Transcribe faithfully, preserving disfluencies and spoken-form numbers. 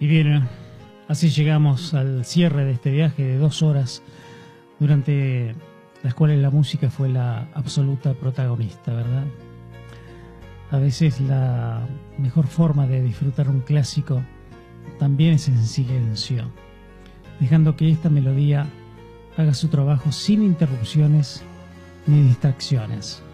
Y bien, así llegamos al cierre de este viaje de dos horas, durante las cuales la música fue la absoluta protagonista, ¿verdad? A veces la mejor forma de disfrutar un clásico también es en silencio, dejando que esta melodía haga su trabajo sin interrupciones ni distracciones.